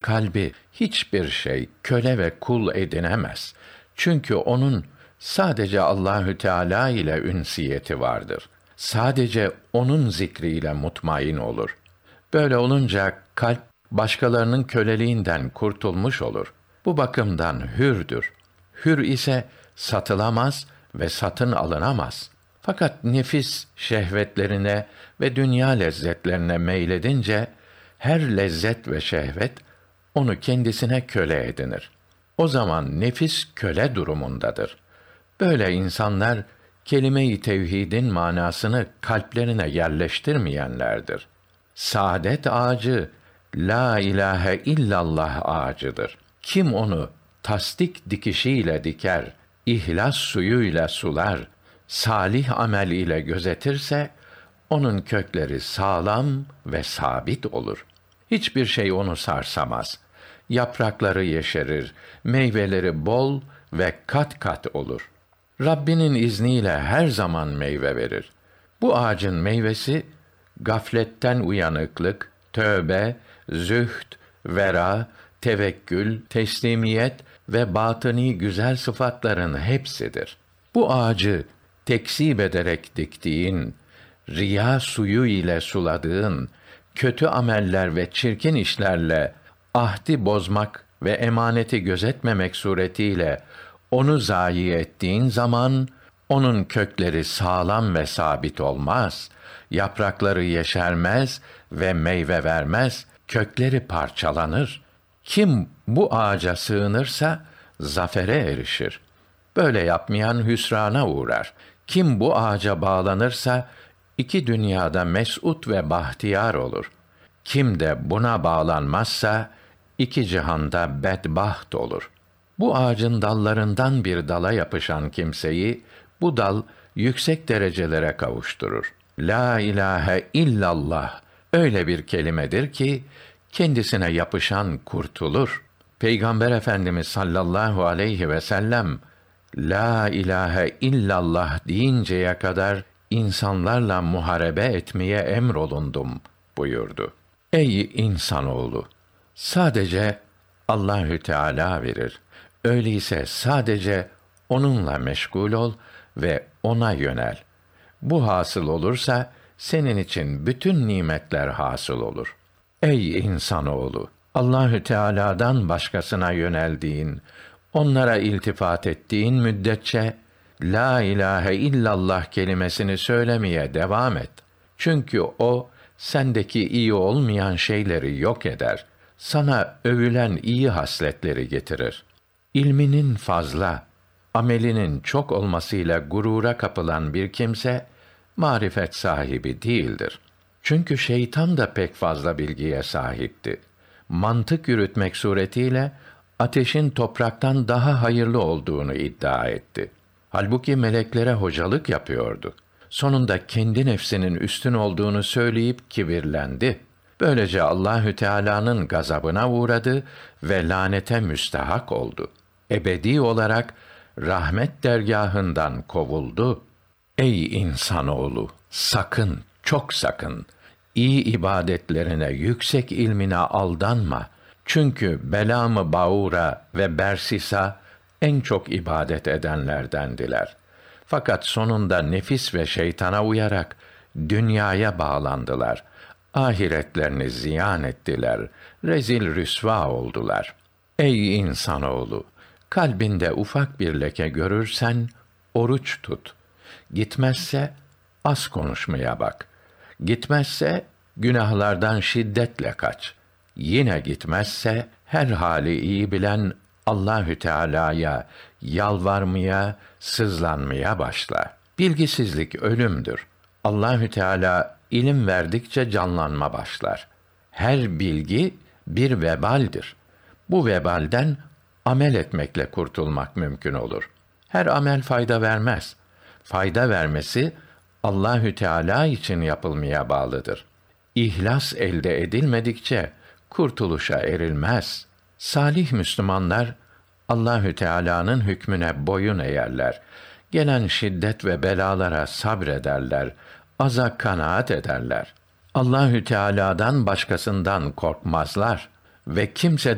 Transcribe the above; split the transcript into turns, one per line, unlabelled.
kalbi hiçbir şey köle ve kul edinemez. Çünkü onun sadece Allahü Teala ile ünsiyeti vardır. Sadece onun zikriyle mutmain olur. Böyle olunca kalp başkalarının köleliğinden kurtulmuş olur. Bu bakımdan hürdür. Hür ise satılamaz ve satın alınamaz. Fakat nefis şehvetlerine ve dünya lezzetlerine meyledince her lezzet ve şehvet onu kendisine köle edinir. O zaman nefis köle durumundadır. Böyle insanlar kelime-i tevhidin manasını kalplerine yerleştirmeyenlerdir. Saadet ağacı la ilahe illallah ağacıdır. Kim onu tasdik dikişiyle diker, ihlas suyuyla sular, salih amel ile gözetirse, onun kökleri sağlam ve sabit olur. Hiçbir şey onu sarsamaz. Yaprakları yeşerir, meyveleri bol ve kat kat olur. Rabbinin izniyle her zaman meyve verir. Bu ağacın meyvesi, gafletten uyanıklık, tövbe, zühd, vera, tevekkül, teslimiyet ve batıni güzel sıfatların hepsidir. Bu ağacı tekzip ederek diktiğin, riya suyu ile suladığın, kötü ameller ve çirkin işlerle ahdi bozmak ve emaneti gözetmemek suretiyle onu zayi ettiğin zaman, onun kökleri sağlam ve sabit olmaz, yaprakları yeşermez ve meyve vermez, kökleri parçalanır. Kim bu ağaca sığınırsa, zafere erişir. Böyle yapmayan hüsrana uğrar. Kim bu ağaca bağlanırsa, iki dünyada mes'ud ve bahtiyar olur. Kim de buna bağlanmazsa, iki cihanda bedbaht olur. Bu ağacın dallarından bir dala yapışan kimseyi, bu dal yüksek derecelere kavuşturur. La ilahe illallah öyle bir kelimedir ki, kendisine yapışan kurtulur. Peygamber Efendimiz sallallahu aleyhi ve sellem, la ilahe illallah deyinceye kadar insanlarla muharebe etmeye emrolundum buyurdu. Ey insanoğlu! Sadece Allahü Teala verir. Öyleyse sadece onunla meşgul ol ve ona yönel. Bu hasıl olursa senin için bütün nimetler hasıl olur. Ey insanoğlu! Allahü Teala'dan başkasına yöneldiğin, onlara iltifat ettiğin müddetçe la ilahe illallah kelimesini söylemeye devam et. Çünkü o sendeki iyi olmayan şeyleri yok eder. Sana övülen iyi hasletleri getirir. İlminin fazla, amelinin çok olmasıyla gurura kapılan bir kimse marifet sahibi değildir. Çünkü şeytan da pek fazla bilgiye sahipti. Mantık yürütmek suretiyle ateşin topraktan daha hayırlı olduğunu iddia etti. Halbuki meleklere hocalık yapıyordu. Sonunda kendi nefsinin üstün olduğunu söyleyip kibirlendi. Böylece Allahü Teala'nın gazabına uğradı ve lanete müstahak oldu. Ebedi olarak rahmet dergâhından kovuldu. Ey insanoğlu! Sakın, çok sakın! İyi ibadetlerine, yüksek ilmine aldanma. Çünkü Belam-ı Bağura ve Bersisa en çok ibadet edenlerdendiler. Fakat sonunda nefis ve şeytana uyarak dünyaya bağlandılar. Ahiretlerini ziyan ettiler. Rezil rüsva oldular. Ey insanoğlu! Kalbinde ufak bir leke görürsen oruç tut. Gitmezse az konuşmaya bak. Gitmezse günahlardan şiddetle kaç. Yine gitmezse her hali iyi bilen Allahü Teala'ya yalvarmaya, sızlanmaya başla. Bilgisizlik ölümdür. Allahü Teala ilim verdikçe canlanma başlar. Her bilgi bir vebaldir. Bu vebalden amel etmekle kurtulmak mümkün olur. Her amel fayda vermez. Fayda vermesi Allahü Teala için yapılmaya bağlıdır. İhlas elde edilmedikçe kurtuluşa erilmez. Salih Müslümanlar Allahü Teala'nın hükmüne boyun eğerler. Gelen şiddet ve belalara sabrederler. Aza kanaat ederler. Allahü Teala'dan başkasından korkmazlar ve kimse